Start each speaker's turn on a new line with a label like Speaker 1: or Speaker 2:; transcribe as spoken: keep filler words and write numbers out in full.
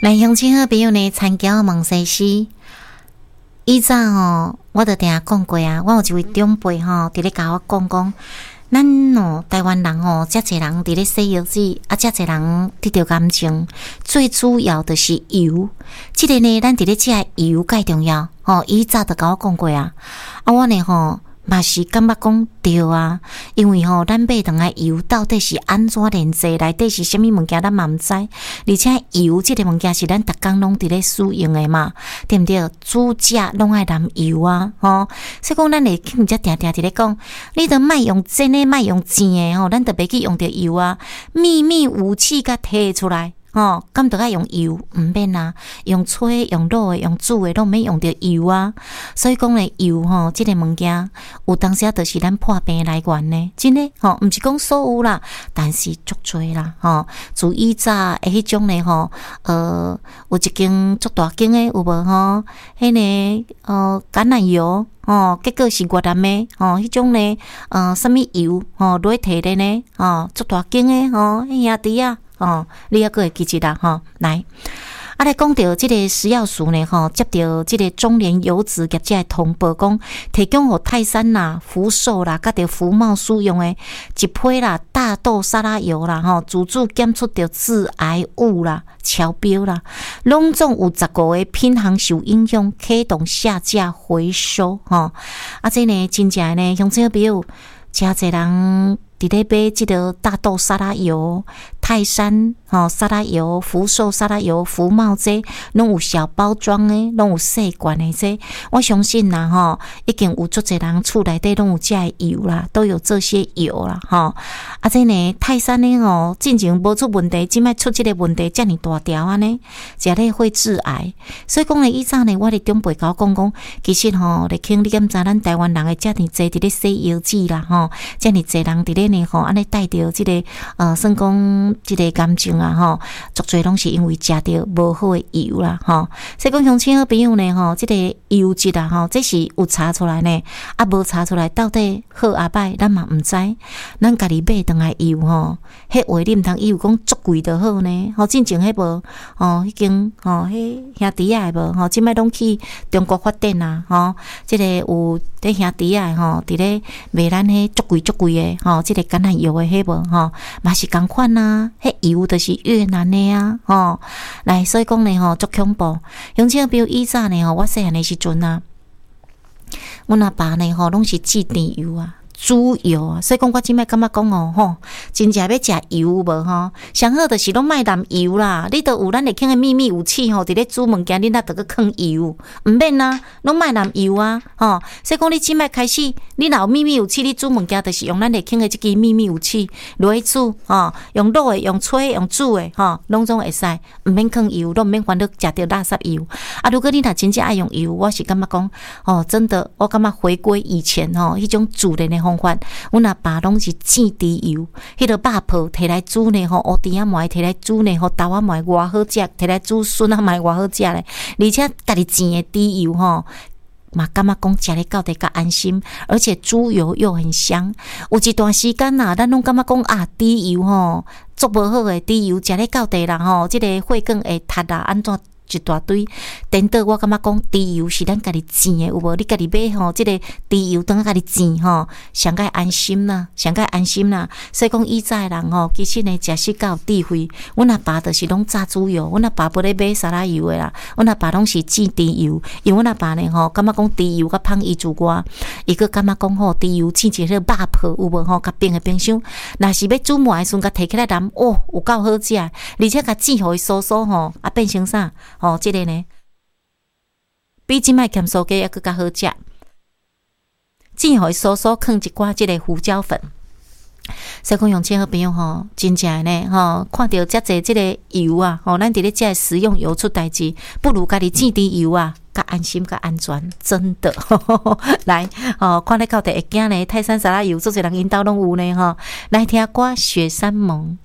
Speaker 1: 来，乡亲好朋友呢，参加问西施。以前吼，我著定讲过啊，我有一位长辈吼，伫咧甲我讲讲，咱哦台湾人吼，遮济人伫咧洗药水，啊，遮济人得着癌症，最主要的是油。即个呢，咱伫咧食油介重要吼。以早著甲我讲过啊，啊，我呢吼。嘛是感觉讲对啊，因为吼、喔，咱买顿来油到底是安怎炼制，内底是啥物物件，咱嘛毋知。而且油即个物件是咱逐工拢伫咧使用的嘛，对毋对？煮食拢爱淋油啊，吼。所以讲，咱会去遮定定伫咧讲，你著莫用真诶，莫用正诶吼，咱著袂去用着油啊。秘密武器甲摕出来。哦，敢着爱用油？毋免啊，用吹、用卤的、用煮的，拢毋免用着油啊。所以讲咧，油吼，即、这个物件有当时啊，就是咱破病来源呢。真诶，吼，毋是讲所有啦，但是足多啦，吼。自以早诶迄种咧，吼，呃，有一间足大间诶，有无吼？迄个呃橄榄油。哦，结果是越南的哦，迄种咧，呃，什物油哦，落摕咧呢？哦，足大间诶，哦，迄兄弟啊，哦，你还佫会记一啦？吼、哦，来，啊来讲到即个食药署呢，吼、哦，接到即个中联油脂业者通报讲，提供互泰山啦、福寿啦，甲着福茂使用诶一批啦大豆沙拉油啦，吼、哦，自主检出着致癌物啦。超标啦，拢总有十个个品项受影响，启动下架回收吼。啊，这呢真正呢，乡亲朋友，真侪人伫咧买即个大豆沙拉油、泰山吼沙拉油、福寿沙拉油、福茂这拢有小包装诶，拢有细罐诶这。我相信啦吼，已经有足侪人厝内底拢有遮诶油啦，都有这些油啦吼。啊，这呢泰山呢吼，进前无出问题，即摆出即个问题，遮尔大条安尼，食咧会致癌。所以讲咧，以前呢，我哋长辈甲我讲讲，其实吼，嚟听你敢知咱台湾人诶遮尔济伫咧洗油脂啦吼，遮尔济人伫咧呢吼，安尼带着即个呃，算讲即个感情啊吼，足侪拢是因为食着无好诶油啦吼。所以讲乡亲好朋友呢吼，即个油脂啊吼，这是有查出来呢，啊无查出来到底好啊歹，咱嘛毋知。咱家己买倒来油吼，迄话你毋通以为讲足贵就好呢。吼，进前迄无吼，迄间吼，迄兄弟仔无吼，即摆拢去中国发展啊吼，即、这个有迄兄弟仔吼，伫咧卖咱迄足贵足贵诶吼，即、这个橄榄油诶迄无吼，嘛是共款啊，迄油就是越南诶啊吼。来，所以讲呢吼，足恐怖。乡亲朋友以早呢吼，我细汉诶时阵啊，阮阿爸呢吼，拢是制甜油啊。猪油啊，所以讲我即摆感觉讲哦吼，真正要食油无吼，上好就是拢莫淋油啦。你都有咱会肯的秘密武器吼，伫咧煮物件，你哪得个放油？毋免啊，拢莫淋油啊，吼。所以讲你即摆开始，你若有秘密武器，你煮物件就是用咱会肯的即支秘密武器落去煮吼，用卤的、用吹的、用煮的吼，拢总会使，毋免放油，拢毋免烦恼食着垃圾油。啊，如果你若真正爱用油，我是感觉讲哦，真的，我感觉回归以前吼，迄种自然的方法，阮阿爸拢是煎猪油，迄个肉泡摕来煮呢吼，乌猪仔糜摕来煮呢吼，豆仔糜偌好食，摕来煮笋仔糜偌好食咧，而且家己煎的猪油吼。嘛，感觉讲食咧到底较安心，而且猪油又很香。有一段时间呐、啊，咱拢感觉讲啊，猪油吼足无好诶，猪油食咧到底啦吼，即、这个血管会塌啊，安怎？一大堆，等到我感觉讲猪油是咱家己煎的，有无？你家己买吼，即、这个猪油当家己煎吼，上个安心啦，上个安心啦。所以讲以前人吼，其实呢，食食较有智慧。阮阿爸就是拢炸猪油，阮阿爸无咧买沙拉油的啦，阮阿爸拢是煎猪油。因为阮阿爸呢吼，感觉讲猪油较芳伊自我，伊个感觉讲吼，猪油煎一个肉泡有无吼，甲冰的冰箱，若是要煮糜的时阵，甲摕起来淋，哦，有够好食，而且甲煎互伊酥酥吼，啊变成啥？哦，这个呢，比即摆咸酥鸡还佫较好食。煎互伊酥酥，放一寡即个胡椒粉。所以讲，乡亲好朋友吼，真正呢吼，看到遮济即个油啊，吼，咱伫咧遮食用油出代志，不如家己煎猪油啊，较安心、较安全，真的。呵呵来，哦，看咧到底会惊呢？泰山沙拉油，做侪人因兜拢有呢吼。来听歌《雪山盟》。